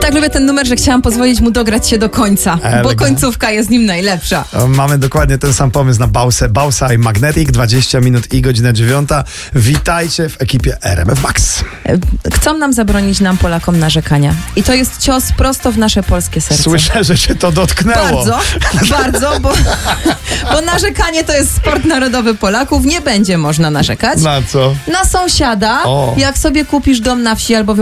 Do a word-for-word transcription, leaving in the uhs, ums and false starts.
tak lubię ten numer, że chciałam pozwolić mu dograć się do końca, Elegant. bo końcówka jest nim najlepsza. Mamy dokładnie ten sam pomysł na Bałsę. Bałsa i Magnetic, dwadzieścia minut i godzina dziewiąta. Witajcie w ekipie R M F Max. Chcą nam zabronić nam, Polakom, narzekania. I to jest cios prosto w nasze polskie serce. Słyszę, że się to dotknęło. Bardzo, bardzo, bo, bo narzekanie to jest sport narodowy Polaków. Nie będzie można narzekać. Na co? Na sąsiada, O. jak sobie kupisz dom na wsi albo